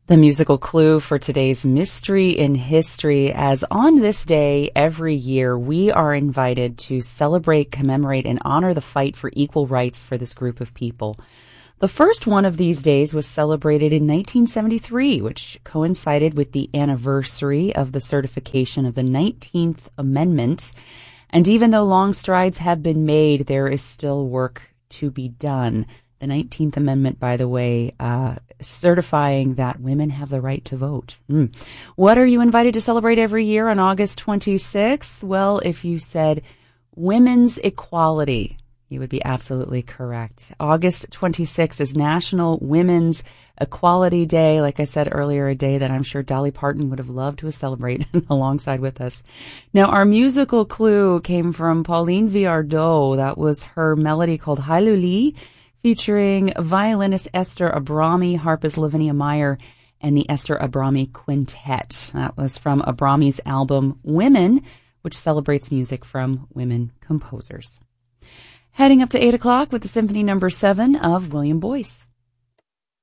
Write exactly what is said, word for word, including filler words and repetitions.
The musical clue for today's Mystery in History, as on this day every year we are invited to celebrate, commemorate, and honor the fight for equal rights for this group of people. The first one of these days was celebrated in nineteen seventy-three, which coincided with the anniversary of the certification of the nineteenth Amendment. And even though long strides have been made, there is still work to be done. The nineteenth Amendment, by the way, uh, certifying that women have the right to vote. Mm. What are you invited to celebrate every year on August twenty-sixth? Well, if you said women's equality, you would be absolutely correct. August twenty-sixth is National Women's Equality Day. Like I said earlier, a day that I'm sure Dolly Parton would have loved to celebrate alongside with us. Now, our musical clue came from Pauline Viardot. That was her melody called Hailuli, featuring violinist Esther Abrami, harpist Lavinia Meyer, and the Esther Abrami Quintet. That was from Abrami's album Women, which celebrates music from women composers. Heading up to eight o'clock with the Symphony Number seven of William Boyce.